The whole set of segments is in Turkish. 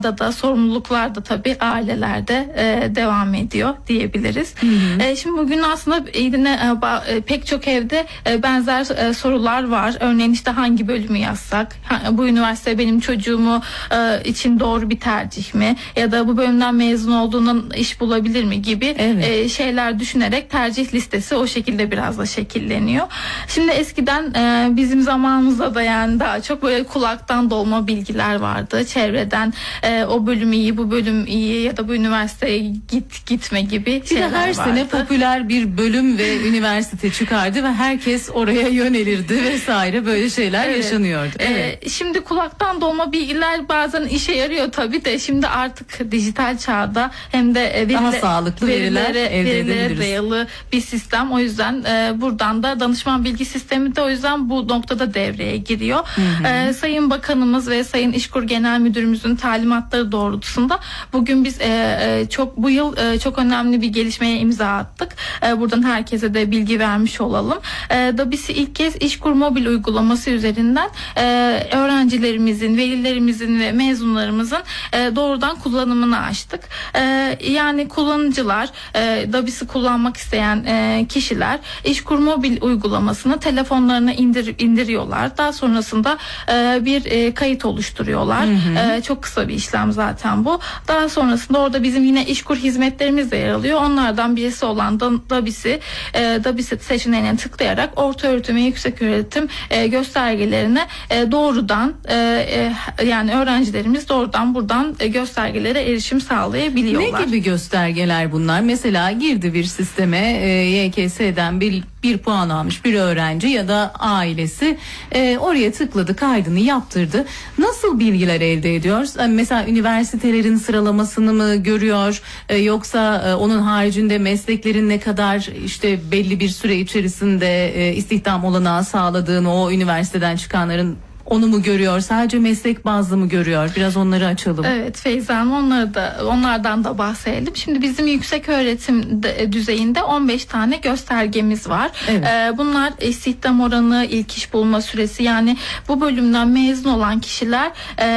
da sorumluluklar da tabii ailelerde devam ediyor diyebiliriz. Şimdi bugün aslında yine pek çok evde benzer sorular var. Örneğin işte hangi bölümü yazsak, bu üniversite benim çocuğumu için doğru bir tercih mi, ya da bu bölümden mezun olduğundan iş bulabilir mi gibi şeyler düşünerek tercih listesi o şekilde biraz da şekilleniyor. Şimdi eskiden bizim zamanımızda da yani daha çok böyle kulaktan dolma bilgiler vardı. Çevreden o bölüm iyi, bu bölüm iyi, ya da bu üniversiteye gitme gibi şeyler vardı. Her sene popüler bir bölüm ve üniversite çıkardı ve herkes oraya yönelirdi vesaire, böyle şeyler yaşanıyordu. Şimdi kulaktan dolma bilgiler bazen işe yarıyor tabii de, şimdi artık dijital çağda hem de daha sağlıklı verilere dayalı bir sistem. O yüzden buradan da danışman bilgi sistemi de o yüzden bu noktada devreye giriyor. Sayın Bakanımız ve Sayın İşkur Genel Müdürümüzün talimatları doğrultusunda bugün biz bu yıl çok önemli bir gelişmeye imza attık. Buradan herkese de bilgi vermiş olalım. DABİS'i ilk kez İşkur mobil uygulaması üzerinden öğrencilerimizin, velilerimizin ve mezunlarımızın doğrudan kullanımını açtık. Yani kullanıcılar, DABİS'i kullanmak isteyen kişiler İşkur mobil uygulamasını telefonlarına indiriyorlar. Daha sonrasında bir kayıt oluşturuyorlar. Çok kısa bir işlem zaten bu. Daha sonrasında orada bizim yine İşkur hizmetlerimiz de yer alıyor. Onlardan birisi olan DABİS'i seçeneğine tıklayarak ortaöğretim ve yükseköğretim göstergelerine doğrudan yani öğrencilerimiz doğrudan buradan göstergelere erişim sağlayabiliyorlar. Ne gibi göstergeler bunlar? Mesela girdi bir sisteme, YKS'den bir puan almış bir öğrenci ya da ailesi oraya tıkladı, kaydını yaptırdı. Nasıl bilgiler elde ediyor? Mesela üniversitelerin sıralamasını mı görüyor? Yoksa onun haricinde mesleklerin ne kadar işte belli bir süre içerisinde istihdam olanağı sağladığını, o üniversiteden çıkanların onu mu görüyor? Sadece meslek bazlı mı görüyor? Biraz onları açalım. Evet Feyza Hanım, onlardan da bahsedelim. Şimdi bizim yüksek öğretim düzeyinde 15 tane göstergemiz var. Bunlar istihdam oranı, ilk iş bulma süresi, yani bu bölümden mezun olan kişiler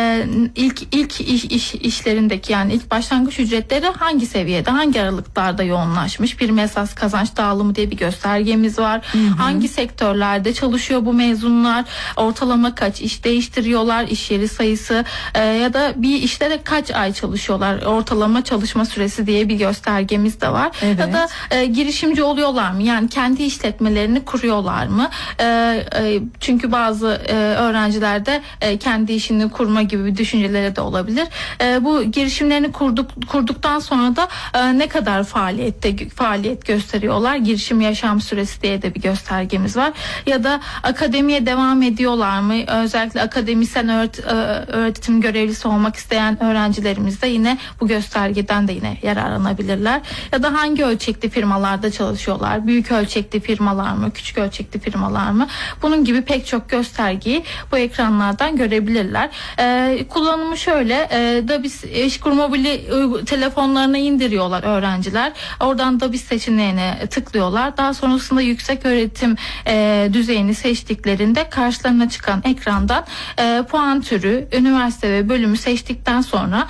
ilk işlerindeki, yani ilk başlangıç ücretleri hangi seviyede, hangi aralıklarda yoğunlaşmış, prim esas kazanç dağılımı diye bir göstergemiz var. Hangi sektörlerde çalışıyor bu mezunlar, ortalama kaç iş değiştiriyorlar, iş yeri sayısı ya da bir işte de kaç ay çalışıyorlar, ortalama çalışma süresi diye bir göstergemiz de var. Ya da girişimci oluyorlar mı, yani kendi işletmelerini kuruyorlar mı? Çünkü bazı öğrencilerde kendi işini kurma gibi bir düşünceleri de olabilir. Bu girişimlerini kurduktan sonra da ne kadar faaliyet gösteriyorlar, girişim yaşam süresi diye de bir göstergemiz var. Ya da akademiye devam ediyorlar mı? Özellikle akademisyen öğretim görevlisi olmak isteyen öğrencilerimiz de yine bu göstergeden de yine yararlanabilirler. Ya da hangi ölçekli firmalarda çalışıyorlar? Büyük ölçekli firmalar mı? Küçük ölçekli firmalar mı? Bunun gibi pek çok göstergeyi bu ekranlardan görebilirler. Kullanımı şöyle, DABİS İşkur mobili telefonlarına indiriyorlar öğrenciler. Oradan DABİS seçeneğine tıklıyorlar. Daha sonrasında yüksek öğretim düzeyini seçtiklerinde karşılarına çıkan ekrandan puan türü, üniversite ve bölümü seçtikten sonra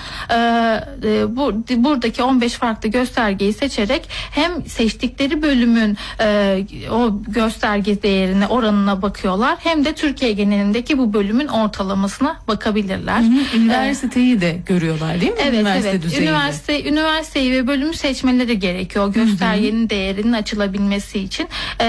buradaki 15 farklı göstergeyi seçerek hem seçtikleri bölümün o gösterge değerine, oranına bakıyorlar, hem de Türkiye genelindeki bu bölümün ortalamasına bakabilirler. Üniversiteyi de görüyorlar değil mi? Evet. Üniversiteyi ve bölümü seçmeleri gerekiyor göstergenin değerinin açılabilmesi için.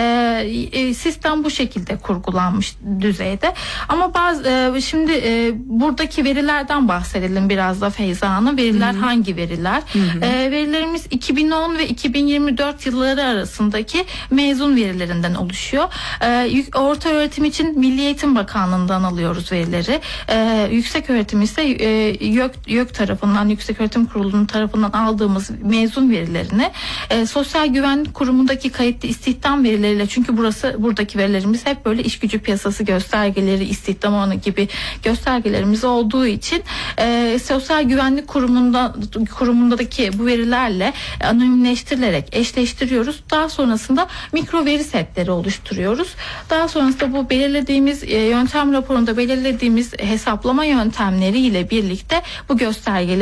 Sistem bu şekilde kurgulanmış düzeyde. Ama şimdi buradaki verilerden bahsedelim biraz da Feyza Hanım. Veriler hangi veriler? Verilerimiz 2010 ve 2024 yılları arasındaki mezun verilerinden oluşuyor. Orta öğretim için Milli Eğitim Bakanlığı'ndan alıyoruz verileri. Yüksek öğretim ise YÖK tarafından, Yükseköğretim Kurulu'nun tarafından aldığımız mezun verilerini Sosyal Güvenlik Kurumu'ndaki kayıtlı istihdam verileriyle, çünkü buradaki verilerimiz hep böyle iş gücü piyasası göstergeleri, istihdam oranı gibi göstergelerimiz olduğu için Sosyal Güvenlik Kurumu'ndaki bu verilerle anonimleştirilerek eşleştiriyoruz. Daha sonrasında mikro veri setleri oluşturuyoruz. Daha sonrasında bu belirlediğimiz yöntem raporunda belirlediğimiz hesaplama yöntemleriyle birlikte bu göstergeleri